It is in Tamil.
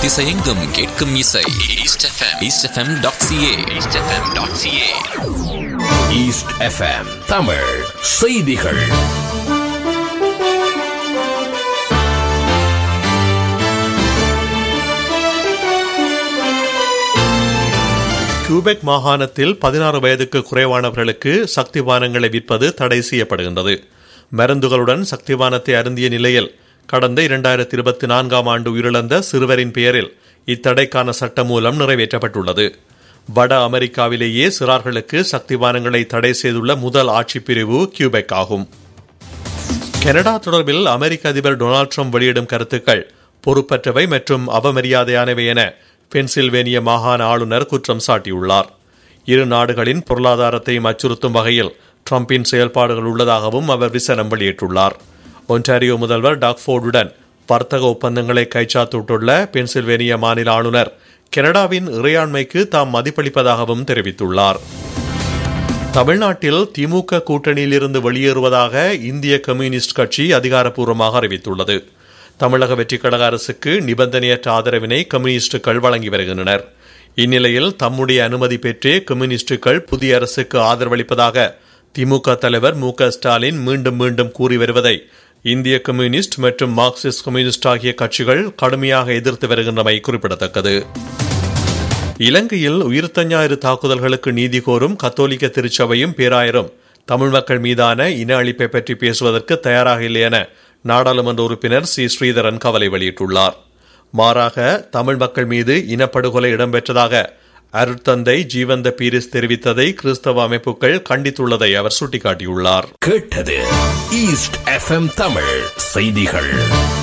திசையெங்கும் கேட்கும் இசை East FM, eastfm.ca. East FM Tamil செய்திகள். கியூபெக் மாகாணத்தில் 16 வயதுக்கு குறைவானவர்களுக்கு சக்திபானங்களை விற்பது தடை செய்யப்படுகின்றது. மருந்துகளுடன் சக்திபானத்தை அருந்திய நிலையில் கடந்த 2024 ஆண்டு உயிரிழந்த சிறுவரின் பெயரில் இத்தடைக்கான சட்ட மூலம் நிறைவேற்றப்பட்டுள்ளது. வட அமெரிக்காவிலேயே சிறார்களுக்கு சக்திபானங்களை தடை செய்துள்ள முதல் ஆட்சி பிரிவு கியூபெக் ஆகும். கனடா தொடர்பில் அமெரிக்க அதிபர் டொனால்ட் ட்ரம்ப் வெளியிடும் கருத்துக்கள் பொறுப்பற்றவை மற்றும் அவமரியாதையானவை என பென்சில்வேனிய மாகாண ஆளுநர் குற்றம் சாட்டியுள்ளார். இரு நாடுகளின் பொருளாதாரத்தையும் அச்சுறுத்தும் வகையில் ட்ரம்பின் செயல்பாடுகள் உள்ளதாகவும் அவர் விசனம் வெளியிட்டுள்ளார். ஒன்டாரியோ முதல்வர் டாக் ஃபோர்டுடன் வர்த்தக ஒப்பந்தங்களை கைச்சாத்திட்டுள்ள பென்சில்வேனிய மாநில ஆளுநர் கனடாவின் இறையாண்மைக்கு தாம் மதிப்பளிப்பதாகவும் தெரிவித்துள்ளார். தமிழ்நாட்டில் திமுக கூட்டணியில் இருந்து வெளியேறுவதாக இந்திய கம்யூனிஸ்ட் கட்சி அதிகாரப்பூர்வமாக அறிவித்துள்ளது. தமிழக வெற்றிக் கழக அரசுக்கு நிபந்தனையற்ற ஆதரவினை கம்யூனிஸ்டுகள் வழங்கி வருகின்றனர். இந்நிலையில் தம்முடைய அனுமதி பெற்றே கம்யூனிஸ்டுகள் புதிய அரசுக்கு ஆதரவளிப்பதாக திமுக தலைவர் மு.க. ஸ்டாலின் மீண்டும் மீண்டும் கூறி வருவதை இந்திய கம்யூனிஸ்ட் மற்றும் மார்க்சிஸ்ட் கம்யூனிஸ்ட் ஆகிய கட்சிகள் கடுமையாக எதிர்த்து வருகின்றமை குறிப்பிடத்தக்கது. இலங்கையில் உயிர்த்த ஞாயிறு தாக்குதல்களுக்கு நீதி கோரும் கத்தோலிக்க திருச்சபையும் பேராயரும் தமிழ் மக்கள் மீதான இன அழிப்பை பற்றி பேசுவதற்கு தயாராக இல்லை என நாடாளுமன்ற உறுப்பினர் சி. ஸ்ரீதரன் கவலை வெளியிட்டுள்ளார். மாறாக தமிழ் மக்கள் மீது இனப்படுகொலை இடம்பெற்றதாக அருட்தந்தை ஜீவந்த பீரிஸ் தெரிவித்ததை கிறிஸ்தவ அமைப்புகள் கண்டித்துள்ளதை அவர் சுட்டிக்காட்டியுள்ளார். கேட்டது ஈஸ்ட் எஃப்எம் தமிழ் செய்திகள்.